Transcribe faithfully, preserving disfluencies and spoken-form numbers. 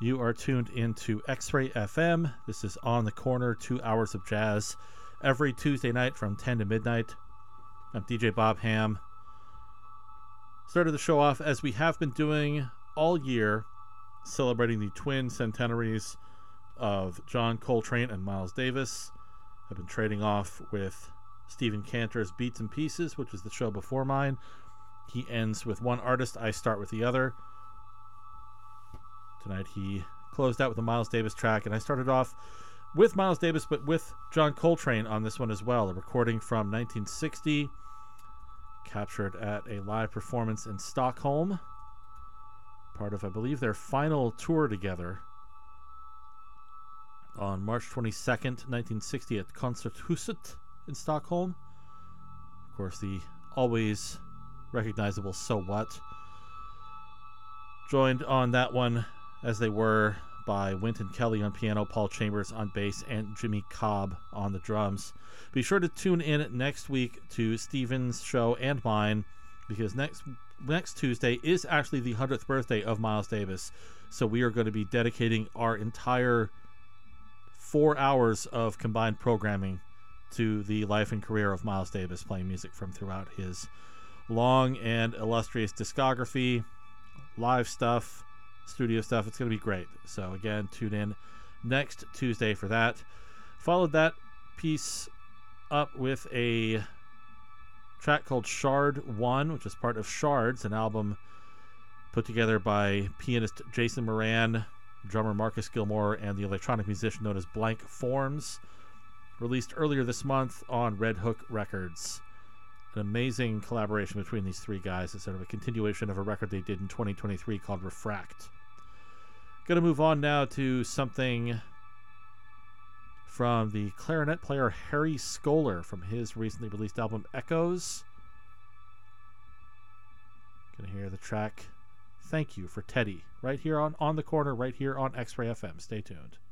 You are tuned into X-Ray F M. This is On the Corner, two hours of jazz every Tuesday night from ten to midnight. I'm D J Bob Ham. Started the show off as we have been doing all year, celebrating the twin centenaries of John Coltrane and Miles Davis. I've been trading off with Stephen Cantor's Beats and Pieces, which is the show before mine. He ends with one artist, I start with the other. Tonight he closed out with a Miles Davis track, and I started off with Miles Davis, but with John Coltrane on this one as well. A recording from nineteen sixty, captured at a live performance in Stockholm. Part of, I believe, their final tour together on March twenty-second, nineteen sixty at Concerthuset in Stockholm. Of course, the always recognizable So What. Joined on that one, as they were, by Wynton Kelly on piano, Paul Chambers on bass, and Jimmy Cobb on the drums. Be sure to tune in next week to Steven's show and mine, because next next Tuesday is actually the hundredth birthday of Miles Davis. So we are going to be dedicating our entire four hours of combined programming to the life and career of Miles Davis, playing music from throughout his long and illustrious discography, live stuff, studio stuff. It's going to be great. So again, tune in next Tuesday for that. Followed that piece up with a track called Shard One, which is part of Shards, an album put together by pianist Jason Moran, drummer Marcus Gilmore, and the electronic musician known as Blank Forms, released earlier this month on Red Hook Records. An amazing collaboration between these three guys. It's sort of a continuation of a record they did in twenty twenty-three called Refract. Going to move on now to something from the clarinet player Harry Skoler from his recently released album Echoes. Going to hear the track Thank You for Teddy right here on On the Corner, right here on X-Ray F M. Stay tuned.